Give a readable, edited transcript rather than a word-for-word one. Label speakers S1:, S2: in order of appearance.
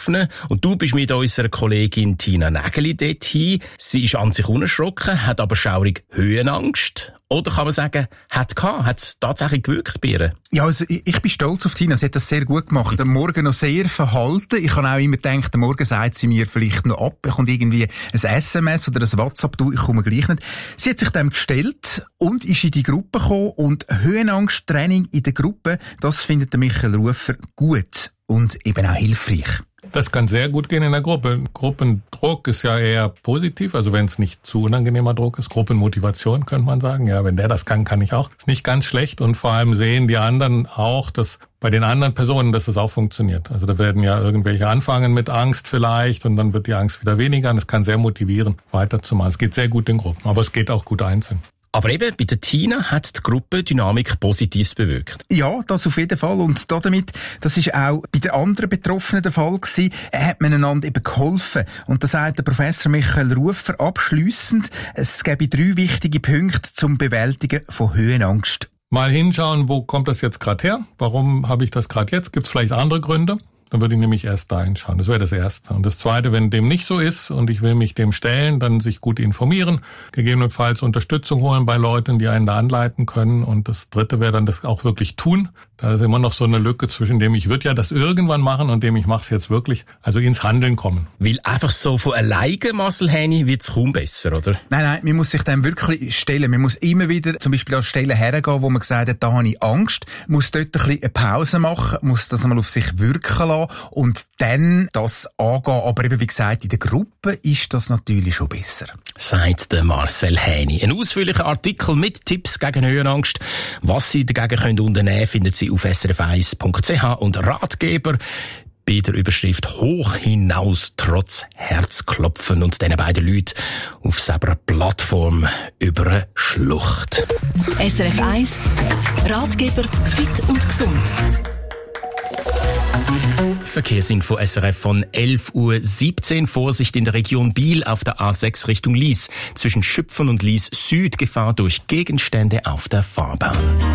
S1: Betroffenen. Und du bist mit unserer Kollegin Tina Nägeli dort hin. Sie ist an sich unerschrocken, hat aber schaurig Höhenangst. Oder kann man sagen, hat es tatsächlich gewirkt bei ihr?
S2: Ja, also ich bin stolz auf Tina. Sie hat das sehr gut gemacht. Am Morgen noch sehr verhalten. Ich habe auch immer gedacht, am Morgen sagt sie mir vielleicht noch ab. Kommt irgendwie ein SMS oder ein WhatsApp, ich komme gleich nicht. Sie hat sich dem gestellt und ist in die Gruppe gekommen. Und Höhenangsttraining in der Gruppe, das findet der Michael Rufer gut und eben auch hilfreich.
S3: Das kann sehr gut gehen in der Gruppe. Gruppendruck ist ja eher positiv, also wenn es nicht zu unangenehmer Druck ist. Gruppenmotivation könnte man sagen. Ja, wenn der das kann ich auch. Ist nicht ganz schlecht und vor allem sehen die anderen auch, dass bei den anderen Personen, dass das auch funktioniert. Also da werden ja irgendwelche anfangen mit Angst vielleicht und dann wird die Angst wieder weniger und es kann sehr motivieren, weiterzumachen. Es geht sehr gut in Gruppen, aber es geht auch gut einzeln.
S1: Aber eben, bei der Tina hat die Gruppendynamik Positives bewirkt.
S2: Ja, das auf jeden Fall. Und damit, das ist auch bei den anderen Betroffenen der Fall gewesen, hat man einander eben geholfen. Und da sagt der Professor Michael Rufer abschliessend, es gäbe 3 wichtige Punkte zum Bewältigen von Höhenangst.
S3: Mal hinschauen, wo kommt das jetzt gerade her? Warum habe ich das gerade jetzt? Gibt es vielleicht andere Gründe? Dann würde ich nämlich erst da hinschauen. Das wäre das Erste. Und das Zweite, wenn dem nicht so ist und ich will mich dem stellen, dann sich gut informieren, gegebenenfalls Unterstützung holen bei Leuten, die einen da anleiten können. Und das Dritte wäre dann das auch wirklich tun. Da ist immer noch so eine Lücke zwischen dem, ich würde ja das irgendwann machen und dem, ich mache es jetzt wirklich, also ins Handeln kommen.
S1: Weil einfach so von alleine, Marcel Häni, wird es kaum besser, oder?
S2: Nein, man muss sich dem wirklich stellen. Man muss immer wieder zum Beispiel an Stellen hergehen, wo man gesagt hat, da habe ich Angst, muss dort ein bisschen eine Pause machen, muss das einmal auf sich wirken lassen und dann das angehen. Aber eben, wie gesagt, in der Gruppe ist das natürlich schon besser.
S1: Sagt der Marcel Häni. Ein ausführlicher Artikel mit Tipps gegen Höhenangst. Was Sie dagegen unternehmen können, finden Sie auf srf1.ch und Ratgeber bei der Überschrift «Hoch hinaus trotz Herzklopfen» und diesen beiden Leuten auf selber Plattform über eine Schlucht.
S4: SRF 1 Ratgeber fit und gesund.
S1: Verkehrsinfo SRF von 11:17 Uhr. Vorsicht in der Region Biel auf der A6 Richtung Lies. Zwischen Schüpfen und Lies Süd Gefahr durch Gegenstände auf der Fahrbahn.